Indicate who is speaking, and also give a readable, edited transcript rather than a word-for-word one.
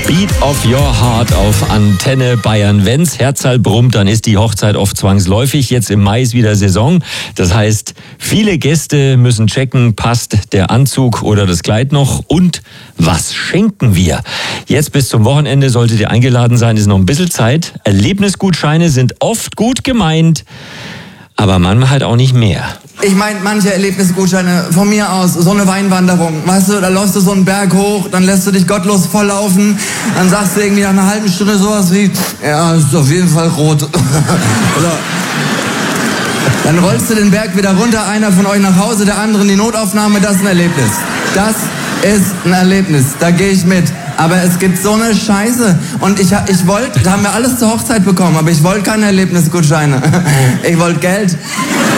Speaker 1: Beat of Your Heart auf Antenne Bayern. Wenn's Herzal brummt, dann ist die Hochzeit oft zwangsläufig. Jetzt im Mai ist wieder Saison. Das heißt, viele Gäste müssen checken, passt der Anzug oder das Kleid noch und was schenken wir? Jetzt bis zum Wochenende solltet ihr eingeladen sein, ist noch ein bisschen Zeit. Erlebnisgutscheine sind oft gut gemeint, aber manchmal halt auch nicht mehr.
Speaker 2: Ich meine, manche Erlebnisgutscheine von mir aus, so eine Weinwanderung, weißt du, da läufst du so einen Berg hoch, dann lässt du dich gottlos volllaufen, dann sagst du irgendwie nach einer halben Stunde sowas wie, ja, ist auf jeden Fall rot. So. Dann rollst du den Berg wieder runter, einer von euch nach Hause, der andere in die Notaufnahme, das ist ein Erlebnis. Das ist ein Erlebnis, da gehe ich mit. Aber es gibt so eine Scheiße. Und ich wollte, da haben wir alles zur Hochzeit bekommen, aber ich wollte keine Erlebnisgutscheine. Ich wollte Geld.